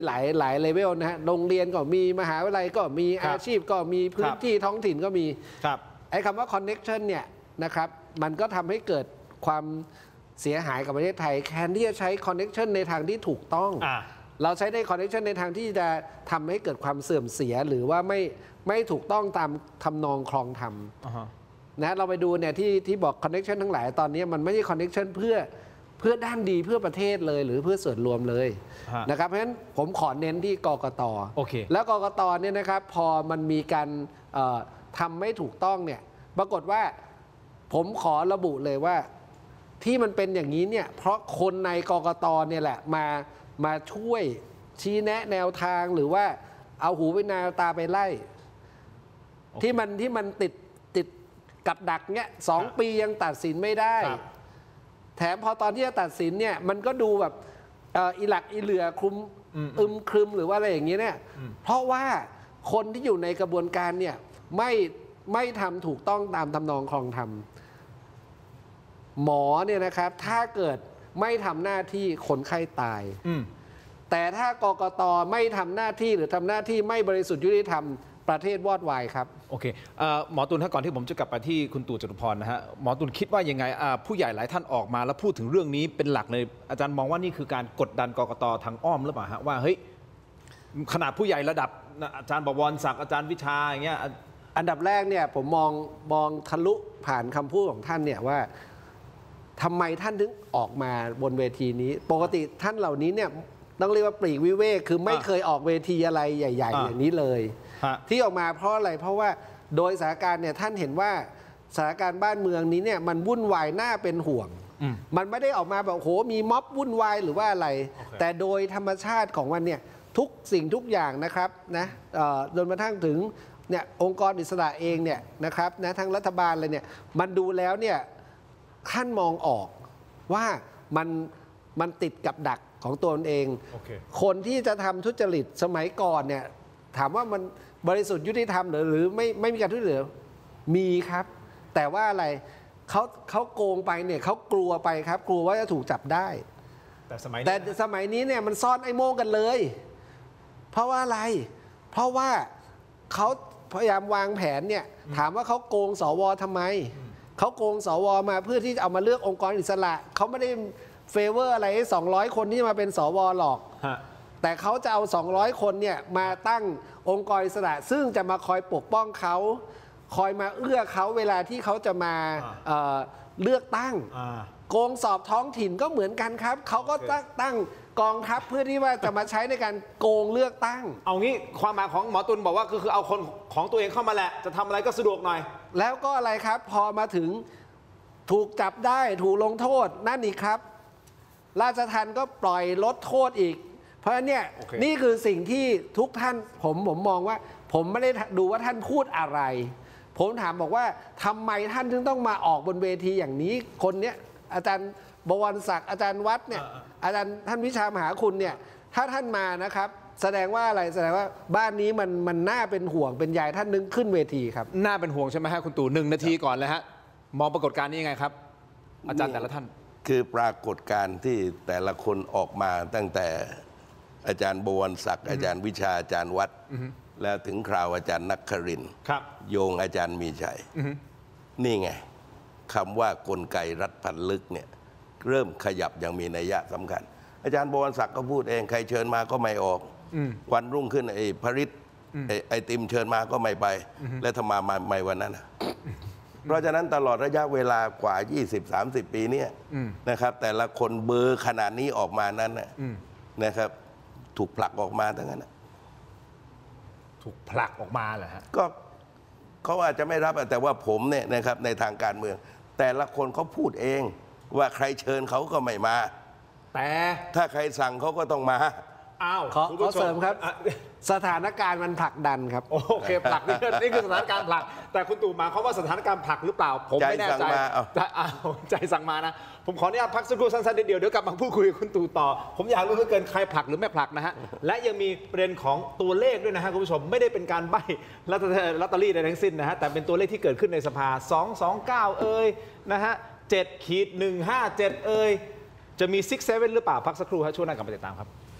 หลายเลเวลนะฮะโรงเรียนก็มีมหาวิทยาลัยก็มีอาชีพก็มีพื้นที่ท้องถิ่นก็มีไอ้คำว่า connection เนี่ยนะครับมันก็ทำให้เกิดความเสียหายกับประเทศไทยแทนที่จะใช้ connection ในทางที่ถูกต้องเราใช้ใน connection ในทางที่จะทำให้เกิดความเสื่อมเสียหรือว่าไม่ถูกต้องตามทำนองคลองธรรมนะเราไปดูเนี่ยที่บอก connection ทั้งหลายตอนนี้มันไม่ใช่ connection เพื่อด้านดีเพื่อประเทศเลยหรือเพื่อส่วนรวมเลยนะครับเพราะฉะนั้นผมขอเน้นที่กกต.แล้วกกต.เนี่ยนะครับพอมันมีการทำไม่ถูกต้องเนี่ยปรากฏว่าผมขอระบุเลยว่าที่มันเป็นอย่างนี้เนี่ยเพราะคนในกกต.เนี่ยแหละมาช่วยชี้แนะแนวทางหรือว่าเอาหูไปนาตาไปไล่ที่มันติดกับดักเนี่ย2 ปียังตัดสินไม่ได้แถมพอตอนที่จะตัดสินเนี่ยมันก็ดูแบบอีหลักอีเหลือคลุมครึมหรือว่าอะไรอย่างนี้เนี่ยเพราะว่าคนที่อยู่ในกระบวนการเนี่ยไม่ทำถูกต้องตามทำนองคลองธรรมหมอเนี่ยนะครับถ้าเกิดไม่ทำหน้าที่คนไข้ตายแต่ถ้ากกต.ไม่ทำหน้าที่หรือทำหน้าที่ไม่บริสุทธิ์ยุติธรรมประเทศวอดวายครับโอเคหมอตุลถ้าก่อนที่ผมจะกลับไปที่คุณตู่จตุพรนะฮะหมอตุลคิดว่ายังไงผู้ใหญ่หลายท่านออกมาแล้วพูดถึงเรื่องนี้เป็นหลักเลยอาจารย์มองว่านี่คือการกดดันกกต.ทางอ้อมหรือเปล่าฮะว่าเฮ้ยขนาดผู้ใหญ่ระดับอาจารย์บวรศักดิ์อาจารย์วิชาอย่างเงี้ยอันดับแรกเนี่ยผมมองทะลุผ่านคำพูดของท่านเนี่ยว่าทำไมท่านถึงออกมาบนเวทีนี้ปกติท่านเหล่านี้เนี่ยต้องเรียกว่าปลีกวิเวกคือไม่เคยออกเวทีอะไรใหญ่ๆอย่างนี้เลยที่ออกมาเพราะอะไรเพราะว่าโดยสถานการณ์เนี่ยท่านเห็นว่าสถานการณ์บ้านเมืองนี้เนี่ยมันวุ่นวายน่าเป็นห่วงมันไม่ได้ออกมาแบบโหมีม็อบวุ่นวายหรือว่าอะไรแต่โดยธรรมชาติของมันเนี่ยทุกสิ่งทุกอย่างนะครับนะจนกระทั่งถึงเนี่ยองค์กรอิสระเองเนี่ยนะครับนะทั้งรัฐบาลเลยเนี่ยมันดูแล้วเนี่ยท่านมองออกว่ามันติดกับดักของตัวเอง คนที่จะทำทุจริตสมัยก่อนเนี่ยถามว่ามันบริสุทธิ์ยุติธรรมหรือไม่มีการทุจริตมีครับแต่ว่าอะไรเขาโกงไปเนี่ยเขากลัวไปครับกลัวว่าจะถูกจับได้แต่สมัยนี้เนี่ยมันซ่อนไอ้โม่งกันเลยเพราะว่าอะไรเพราะว่าเขาพยายามวางแผนเนี่ยถามว่าเขาโกงสวทำไมเขาโกงสวมาเพื่อที่จะเอามาเลือกองค์กรอิสระเขาไม่ได้เฟเวอร์อะไร200 คนที่มาเป็นสวหรอกแต่เขาจะเอา200 คนเนี่ยมาตั้งองค์กรอิสระซึ่งจะมาคอยปกป้องเขาคอยมาเอื้อเขาเวลาที่เขาจะมาเลือกตั้งโกงสอบท้องถิ่นก็เหมือนกันครับเขาก็ตั้งกองทัพเพื่อที่ว่าจะมาใช้ในการโกงเลือกตั้งเอางี้ความหมายของหมอตุลบอกว่าคือเอาคนของตัวเองเข้ามาแหละจะทำอะไรก็สะดวกหน่อยแล้วก็อะไรครับพอมาถึงถูกจับได้ถูกลงโทษนั่นอีกครับราชทัณฑ์ก็ปล่อยลดโทษอีกเพราะฉะนั้นเนี่ยนี่คือสิ่งที่ทุกท่านผมมองว่าผมไม่ได้ดูว่าท่านพูดอะไรผมถามบอกว่าทำไมท่านถึงต้องมาออกบนเวทีอย่างนี้คนเนี้ยอาจารย์บวรศักดิ์อาจารย์วัดเนี่ยอาจารย์ท่านวิชามหาคุณเนี่ยถ้าท่านมานะครับแสดงว่าอะไรแสดงว่าบ้านนี้มันน่าเป็นห่วงเป็นใยท่านนึงขึ้นเวทีครับน่าเป็นห่วงใช่ไหมฮะคุณตู่1 นาทีก่อนเลยฮะมองปรากฏการณ์นี้ยังไงครับอาจารย์แต่ละท่านคือปรากฏการณ์ที่แต่ละคนออกมาตั้งแต่อาจารย์บวรศักดิ์อาจารย์วิชาอาจารย์วัดแล้วถึงคราวอาจารย์นักครินทร์โยงอาจารย์มีชัยนี่ไงคำว่ากลไกรัฐพันลึกเนี่ยเริ่มขยับอย่างมีนัยสำคัญอาจารย์บวรศักดิ์ก็พูดเองใครเชิญมาก็ไม่ออกวันรุ่งขึ้นไอ้พริตไอติมเชิญมาก็ไม่ไปแล้วทำไมไม่วันนั้นเพราะฉะนั้นตลอดระยะเวลากว่า 20-30 ปีนี้นะครับแต่ละคนเบอร์ขนาดนี้ออกมานั้นนะครับถูกผลักออกมาทั้งนั้นถูกผลักออกมาเหรอฮะก็เขาอาจจะไม่รับแต่ว่าผมเนี่ยนะครับในทางการเมืองแต่ละคนเขาพูดเองว่าใครเชิญเขาก็ไม่มาแต่ถ้าใครสั่งเขาก็ต้องมาขอเสริมครับสถานการณ์มันผลักดันครับโอเคผลักนี่คือสถานการณ์ผลักแต่คุณตู่มาเขาว่าสถานการณ์ผลักหรือเปล่าผมไม่แน่ใจใจสั่งมานะผมขออนุญาตพักสักครู่สั้นๆเดียวเดี๋ยวกลับมาพูดคุยกับคุณตู่ต่อผมอยากรู้เหลือเกินใครผลักหรือไม่ผลักนะฮะและยังมีประเด็นของตัวเลขด้วยนะฮะคุณผู้ชมไม่ได้เป็นการใบ้ลอตเตอรี่ใดทั้งสิ้นนะฮะแต่เป็นตัวเลขที่เกิดขึ้นในสภา229นะฮะ7-157จะมี6-7หรือเปล่าพักสักครู่ฮะช่วงหน้ากลับมาติดตามครับ